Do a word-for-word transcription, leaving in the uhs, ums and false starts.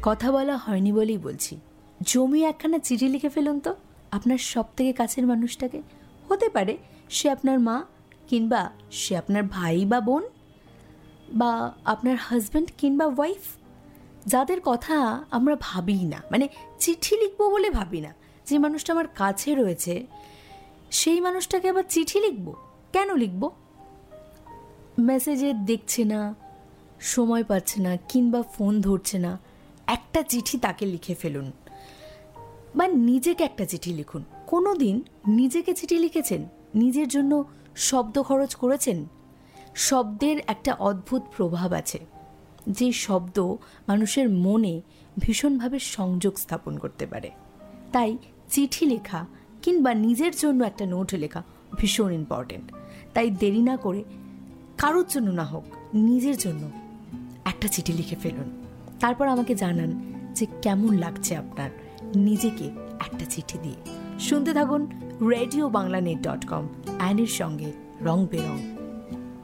কথা বলা হয়নি বলেই বলছি, জমি একখানা চিঠি লিখে ফেলুন তো আপনার সব থেকে কাছের মানুষটাকে। হতে পারে সে আপনার মা, কিংবা সে আপনার ভাই বা বোন, বা আপনার হাজব্যান্ড কিংবা ওয়াইফ, যাদের কথা আমরা ভাবি না, মানে চিঠি লিখবো বলে ভাবি না। যে মানুষটা আমার কাছে রয়েছে সেই মানুষটাকে আবার চিঠি লিখব কেন? লিখব মেসেজে দেখছে না, সময় পাচ্ছে না, কিংবা ফোন ধরছে না, একটা চিঠি তাকে লিখে ফেলুন। বা নিজেকে একটা চিঠি লিখুন। কোনো দিন নিজেকে চিঠি লিখেছেন? নিজের জন্য শব্দ খরচ করেছেন? শব্দের একটা অদ্ভুত প্রভাব আছে, যে শব্দ মানুষের মনে ভীষণভাবে সংযোগ স্থাপন করতে পারে। তাই চিঠি লেখা কিংবা নিজের জন্য একটা নোট লেখা ভীষণ ইম্পর্টেন্ট। তাই দেরি না করে, কারোর জন্য না হোক, নিজের জন্য একটা চিঠি লিখে ফেলুন। তারপর আমাকে জানান যে কেমন লাগছে আপনার নিজেকে একটা চিঠি দিয়ে। শুনতে থাকুন radio Bangla net dot com, অ্যানের সঙ্গে রং বেরং।